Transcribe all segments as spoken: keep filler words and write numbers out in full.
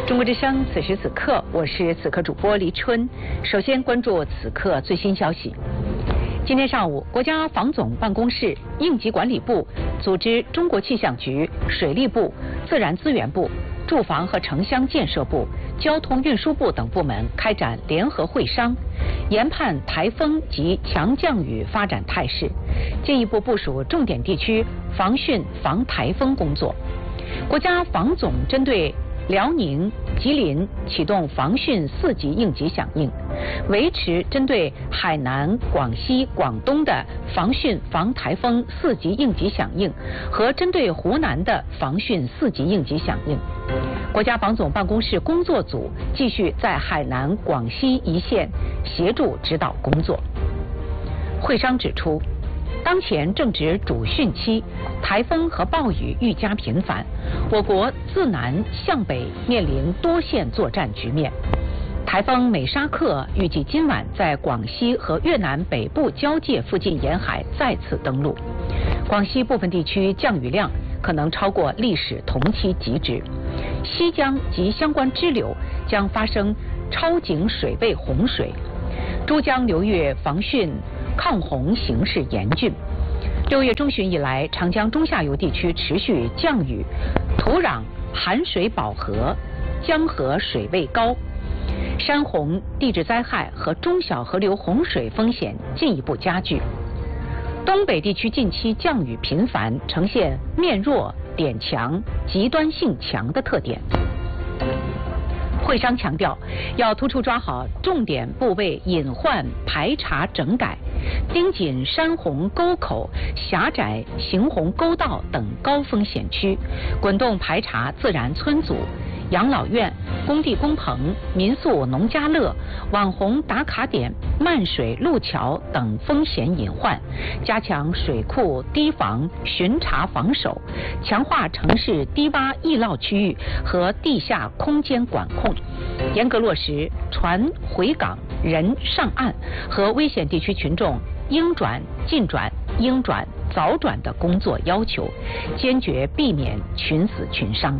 中国之声，此时此刻，我是此刻主播黎春。首先关注此刻最新消息。今天上午，国家防总办公室、应急管理部组织中国气象局、水利部、自然资源部、住房和城乡建设部、交通运输部等部门开展联合会商，研判台风及强降雨发展态势，进一步部署重点地区防汛防台风工作。国家防总针对辽宁、吉林启动防汛四级应急响应，维持针对海南、广西、广东的防汛防台风四级应急响应和针对湖南的防汛四级应急响应。国家防总办公室工作组继续在海南、广西一线协助指导工作。会商指出，当前正值主汛期，台风和暴雨愈加频繁，我国自南向北面临多线作战局面。台风美沙克预计今晚在广西和越南北部交界附近沿海再次登陆，广西部分地区降雨量可能超过历史同期极值，西江及相关支流将发生超警水位洪水，珠江流域防汛抗洪形势严峻。六月中旬以来，长江中下游地区持续降雨，土壤含水饱和，江河水位高，山洪、地质灾害和中小河流洪水风险进一步加剧。东北地区近期降雨频繁，呈现面弱、点强、极端性强的特点。会商强调，要突出抓好重点部位隐患排查整改，盯紧山洪沟口、狭窄行洪沟道等高风险区，滚动排查自然村组、养老院、工地工棚、民宿农家乐、网红打卡点、漫水路桥等风险隐患，加强水库堤防巡查防守，强化城市低洼易涝区域和地下空间管控，严格落实船回港、人上岸和危险地区群众应转尽转、应转早转的工作要求，坚决避免群死群伤。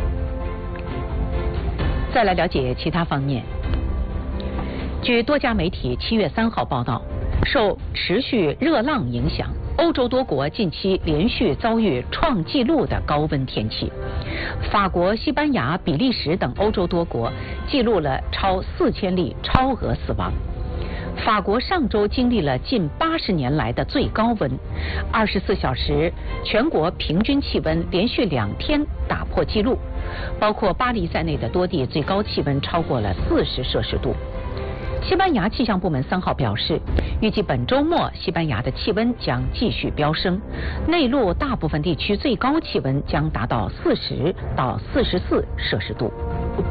再来了解其他方面。据多家媒体七月三号报道，受持续热浪影响，欧洲多国近期连续遭遇创纪录的高温天气。法国、西班牙、比利时等欧洲多国记录了超四千例超额死亡。法国上周经历了近八十年来的最高温，二十四小时全国平均气温连续两天打破纪录，包括巴黎在内的多地最高气温超过了四十摄氏度。西班牙气象部门三号表示，预计本周末西班牙的气温将继续飙升，内陆大部分地区最高气温将达到四十到四十四摄氏度。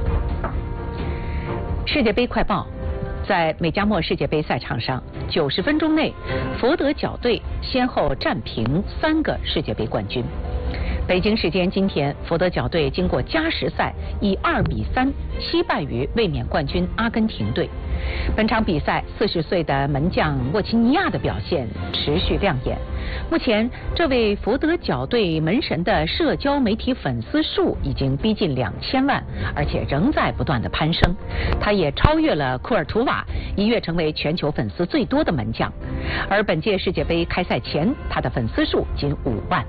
世界杯快报。在美加墨世界杯赛场上，九十分钟内，佛得角队先后战平三个世界杯冠军。北京时间今天，佛得角队经过加时赛以二比三惜败于卫冕冠军阿根廷队。本场比赛，四十岁的门将沃齐尼亚的表现持续亮眼。目前，这位佛得角队门神的社交媒体粉丝数已经逼近两千万，而且仍在不断的攀升。他也超越了库尔图瓦，一跃成为全球粉丝最多的门将。而本届世界杯开赛前，他的粉丝数仅五万。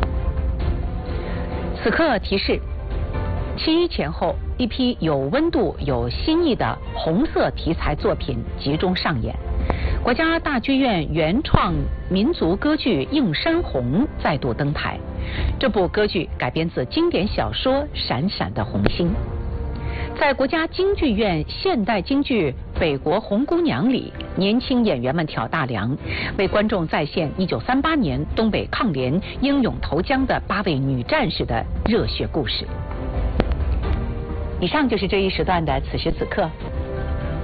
此刻提示：七一前后，一批有温度、有新意的红色题材作品集中上演。国家大剧院原创民族歌剧《映山红》再度登台。这部歌剧改编自经典小说《闪闪的红星》。在国家京剧院现代京剧《北国红姑娘》里，年轻演员们挑大梁，为观众再现一九三八年东北抗联英勇投江的八位女战士的热血故事。以上就是这一时段的此时此刻，